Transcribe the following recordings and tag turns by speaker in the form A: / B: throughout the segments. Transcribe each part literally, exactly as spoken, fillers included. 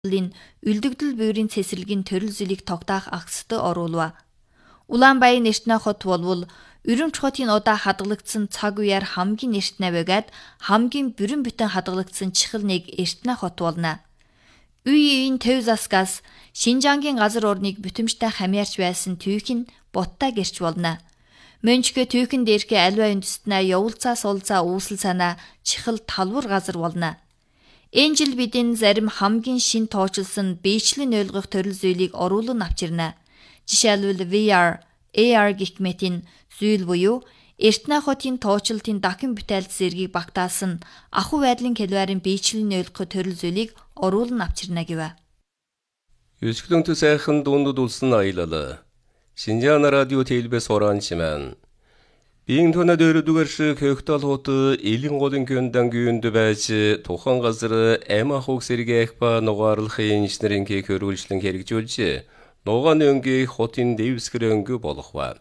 A: үлдэгдэл буйрын цэсэрлэгийн төрөл зүйлийг тогтоох агстай оруулав. Улаанбаян эртнэ хот болвол Үрүмч хотын удаа хадгалагдсан цаг үеэр хамгийн эртнэ бөгөөд хамгийн бүрэн бүтэн хадгалагдсан чихэл нэг эртнэ хот болно. Үеийн төв заскаас Шинжангийн газар орныг бүтэмжтэй хамьяарч байсан түүх нь Ботта гэрч болно. Мөнчгө түүхэн дээрхэ альва үндэстнэ явуулцаа суулцаа үүсэл санаа чихэл талвар газар болно. Энэ жил бидний зарим хамгийн шин тоочлсон биечлэн ойлгох төрөл зүйлийг оруулан авчирна. Жишээлбэл V R, A R гэх мэтийн зүйл буюу эртнэ хотын тоочлолтын дахин бүтээлт зэргийг багтаасан ахуй байдлын хэлбэрийн биечлэн ойлгох төрөл зүйлийг оруулан авчирна гэв.
B: Yüzgülüntü sayхын дундуд улсын аялалы. Шинжаан радио телевиз хоранчман. Биеийн тонод өрөдөгөрш көктал хоту элин голын көндан күйүндө байж тухан газар эма хук сэргээх ба нугаарлахын инженерийн көрүүлжлэн хэрэгжүүлж нуган өнгийн хотын дэвсгэр өнгө болохва.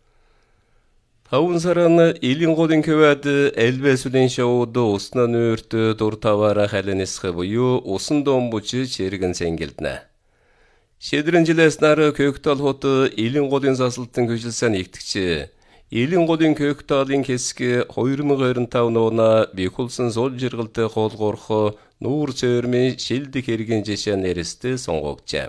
B: Таван саран элин голын көвөд элбэсүлэн шоуд уснан өртө дуртавара халэнисхэ буюу усан домбучи чэргэн сэнгэлднэ. Шедрэн жилээс нар көктал хоту элин голын засалтын көжилсэн ихтгчи элин голын көкталын хэсэг two thousand twenty-five нуна бихулсан сол жиргэлтэй хоолгорхо нуур цөөрмийн шилдэг хэргийн жишээ нэрэстэй сонгогчээ.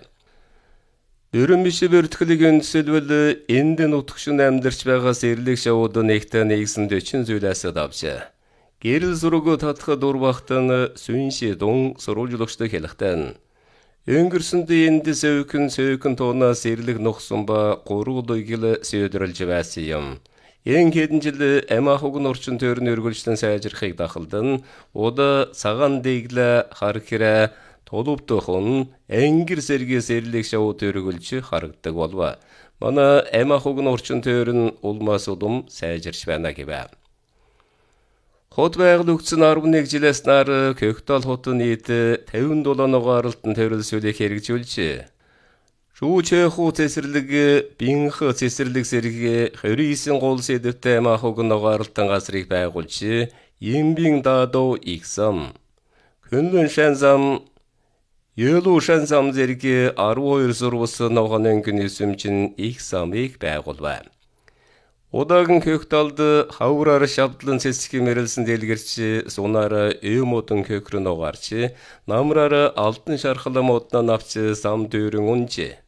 B: Өрөн биши бөртгөлийг өндсөлвөл эндэн утгшин амьдарч байгаа сэрлэг шавууд нэгтэ нэгсэн дөчин зүйлээс давчаа. Гэрэл зургуу татха дурбахтан сүнши дун сурвалжлагчтай хэлэхтэн. Өнгөрсөнд энд сөөхөн сөөхөн тоона сэрлэг нухсан ба гурвуулгил сөдрэлж байсан юм. Эн хэдэн жил эмахуг нурчин төрн өргөлжлэн сайжрахыг дахалдан уда цагаан дэглэ хархирэ толуптохон энгэр сэргээ сэрлэг шоуд өргөлж харагдаг болва. Мана эмахуг нурчин төрн улмас улам сайжирч байна гэвэ. Хот байгуулагдсан eleven жилээс нар көктал хотын нийт fifty-seven нугаарлалтын төрөл сүлийг хэрэгжүүлж шүүчээ хуу цэсэрлэг бинх цэсэрлэг сэрэг twenty-nine гол сэдвтэй эмахуг нугаарлалтын газрыг байгуулж имбин даадоо ихсам хөнлөн шанзам Ёлу шанзам зэрэг twelve сурвус ногоон өнгөний сүмчин их самыг байгуулва. Удагийн көкталд хавраар шавдлан цэцгийн мэрэлсэн дэлгэрч сунаар өөмөдөн көкрө нугаарч намраар алтан шархлам уднаа навч сам дөрөн унж.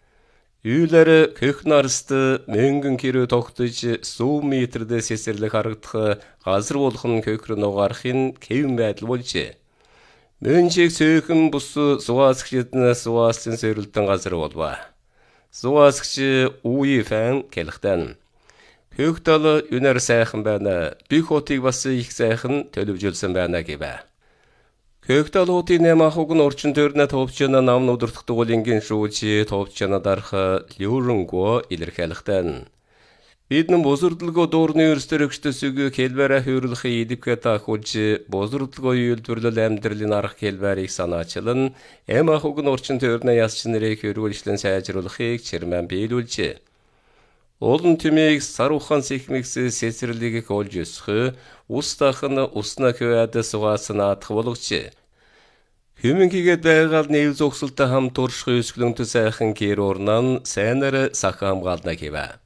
B: Үйлэр көхнарст мөнгөн кирүү тогтож сүү метрдээ сэсэрлэг харагдах газар болгон көкрө нугаархын хэвэн байдал болж. Мөнчиг сөөхөн бус суаасгчдэн суаасын сэрэлтэн газар болва. Суаасгч үе фэн хэлэхтэн. Көктал үнэр сайхан байна. Би хотыг бас их сайхан төлөвжүүлсэн байна гэвэ. Көктал хотын эмахуг нурчин төрнө товчна нам удирдах дугуулингийн шүүжи товчна дарах Люрэнго илэрхийлэхтэн. Бидэн бозордлогоо дуурны өрстөрөгчдөсөг хэлбэрэ хөөрлөхи идэвхэ таахуулж бозордлогоо үйлдвэрлэл амьдралын арга хэлбэрийг санаачлан эмахуг нурчин төрнө ясч нэрийг хөрвүүлжлэн сайжруулахыг чирмэн биелүүлжээ. Олон тэмийг сарухан сэхмэгс сэсэрлийг олж өсгөх, ус дахын усна хөөд сугасан атах болгож. Хүмүнхигээд байгаал нэв зогсолтой хамт турших өсгөлөнтө сайхан гэр орнан сайнаар сахан хамгаална гэвэ.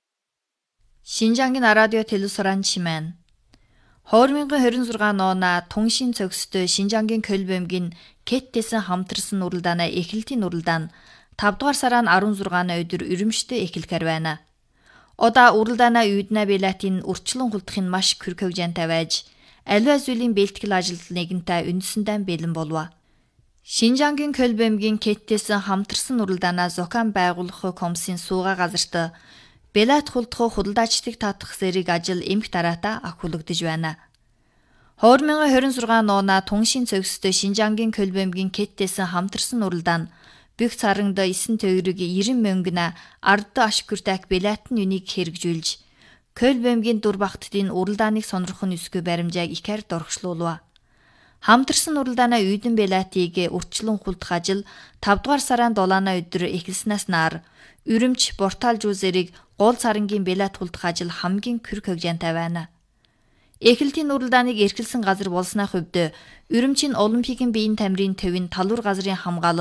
A: Шинжангийн радио телевизоран чимэн. twenty twenty-six оноо туншин цогстой Шинжангийн Көлбөмгийн Кэттсэн хамтарсан уралдааны эхлэлтийн уралдаан five дугаар сарын sixteen өдөр Үрүмчтэй эхлэхэр байна. Одаа уралдаанаа үйднэ билетийн урчлан хулдахын маш хүрх хөгжинтэй байж, аливаа зүйлийн бэлтгэл ажилд нэгэнтээ үндсэндээ бэлэн болов. Шинжангийн Көлбөмгийн Кэттсэн хамтарсан уралдаанаа зохион байгуулах комиссийн суугаа газарт билет хулдах худалдаачдыг татах зэрэг ажил эмх дараатаа ахиулагдж байна. twenty twenty-six оноо туншин цогстой Шинжангийн Көлбөмгийн Кэттсэн хамтарсан уралдаан бүх царангд нine төгрөг ninety мөнгөна ард ашигүртайх билетын үнийг хэрэгжүүлж, Көлбөмгийн дурбагтдын уралдааныг сонирхох нүсгүй баримжааг ихээр дургшлуулва. Хамтарсан уралдаанаа үйдэн билетийг урчлан хулдах ажил five дугаар сарын seven өдөр эхэлснээс нар Үрүмч Бортал жүүзэрийг гол царангийн билет хулдах ажил хамгийн хүрх хөгжинтэй байна. Эхлэлтийн уралдааныг эрхэлсэн газар болсны хувьд Үрүмчийн Олимпикийн биеийн тамирын төвийн талуур газрын хамгаалалт